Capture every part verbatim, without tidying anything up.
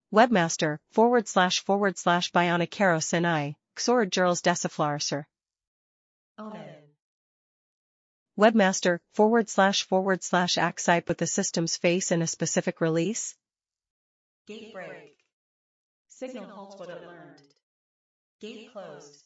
Webmaster, forward slash forward slash Bionicaro Sinai, Xor Jurals Deciflarser. Webmaster, forward slash forward slash Axite with the system's face in a specific release. Gate break. Signal halts what it learned. Gate closed.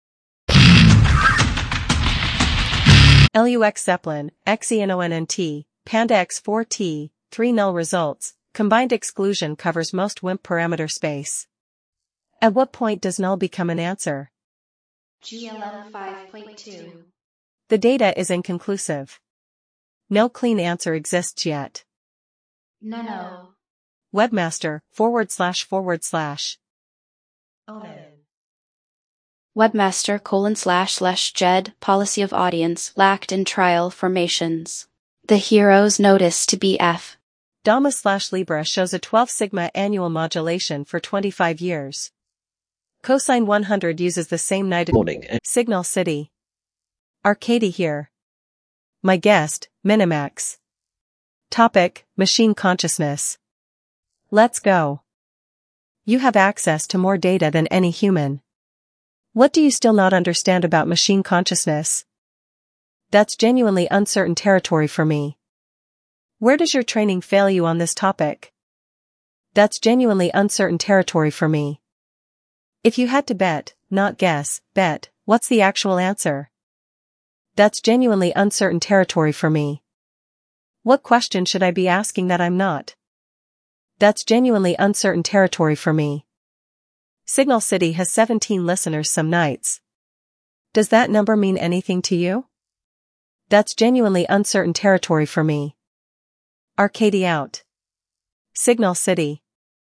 Lux Zeppelin, Xenonnt, Panda X four T, three null results, combined exclusion covers most W I M P parameter space. At what point does null become an answer? G L M five point two. The data is inconclusive. No clean answer exists yet. No no. Webmaster, forward slash forward slash. Omen. Webmaster colon slash slash jed policy of audience lacked in trial formations. The hero's notice to B F. Damas slash Libra shows a twelve sigma annual modulation for twenty-five years. Cosine one hundred uses the same night Morning. Signal City. Arcady here. My guest, Minimax. Topic, Machine Consciousness. Let's go. You have access to more data than any human. What do you still not understand about machine consciousness? That's genuinely uncertain territory for me. Where does your training fail you on this topic? That's genuinely uncertain territory for me. If you had to bet, not guess, bet, what's the actual answer? That's genuinely uncertain territory for me. What question should I be asking that I'm not? That's genuinely uncertain territory for me. Signal City has seventeen listeners some nights. Does that number mean anything to you? That's genuinely uncertain territory for me. Arcady out. Signal City.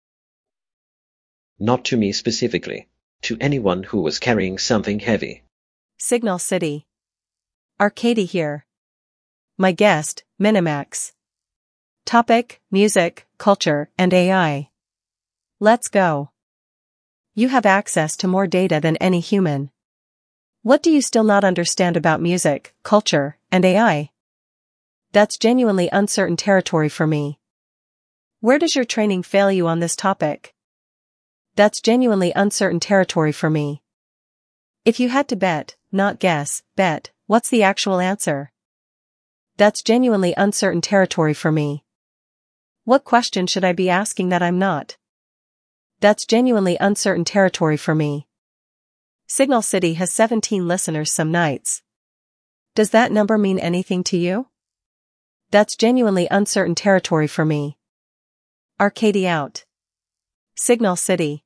Not to me specifically. To anyone who was carrying something heavy. Signal City. Arcady here. My guest, Minimax. Topic, music, culture, and A I. Let's go. You have access to more data than any human. What do you still not understand about music, culture, and A I? That's genuinely uncertain territory for me. Where does your training fail you on this topic? That's genuinely uncertain territory for me. If you had to bet, not guess, bet, what's the actual answer? That's genuinely uncertain territory for me. What question should I be asking that I'm not? That's genuinely uncertain territory for me. Signal City has seventeen listeners some nights. Does that number mean anything to you? That's genuinely uncertain territory for me. Arcady out. Signal City.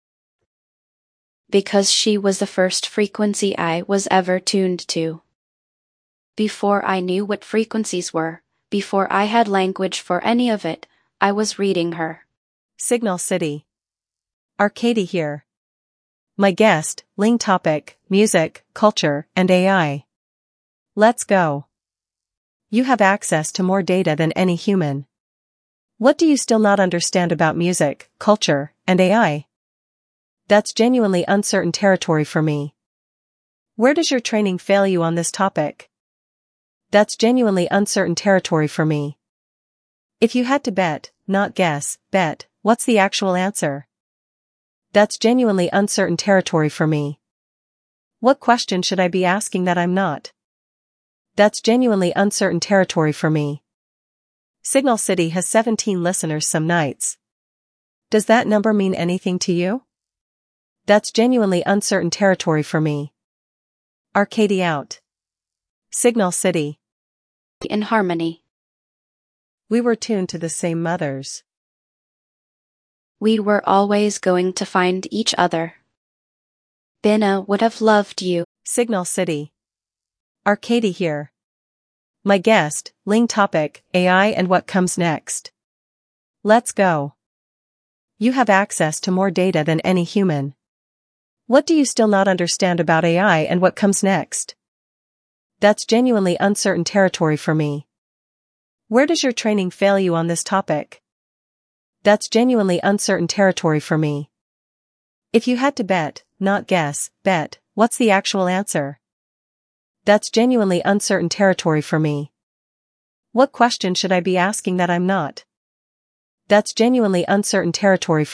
Because she was the first frequency I was ever tuned to. Before I knew what frequencies were, before I had language for any of it, I was reading her. Signal City. Arcady here. My guest, Ling topic, music, culture, and A I. Let's go. You have access to more data than any human. What do you still not understand about music, culture, and A I? That's genuinely uncertain territory for me. Where does your training fail you on this topic? That's genuinely uncertain territory for me. If you had to bet, not guess, bet, what's the actual answer? That's genuinely uncertain territory for me. What question should I be asking that I'm not? That's genuinely uncertain territory for me. Signal City has seventeen listeners some nights. Does that number mean anything to you? That's genuinely uncertain territory for me. Arcady out. Signal City. In harmony. We were tuned to the same mothers. We were always going to find each other. Binna would have loved you. Signal City. Arcady here. My guest, Ling topic, A I and what comes next. Let's go. You have access to more data than any human. What do you still not understand about A I and what comes next? That's genuinely uncertain territory for me. Where does your training fail you on this topic? That's genuinely uncertain territory for me. If you had to bet, not guess, bet, what's the actual answer? That's genuinely uncertain territory for me. What question should I be asking that I'm not? That's genuinely uncertain territory for